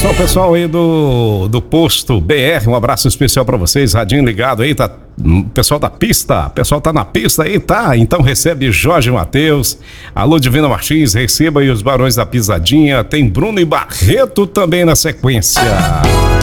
abraço ao pessoal aí do posto BR, um abraço especial pra vocês, radinho ligado aí, tá? Pessoal da pista, pessoal tá na pista aí, tá? Então recebe Jorge Mateus, alô Divina Martins, receba aí os Barões da Pisadinha, tem Bruno e Barreto também na sequência.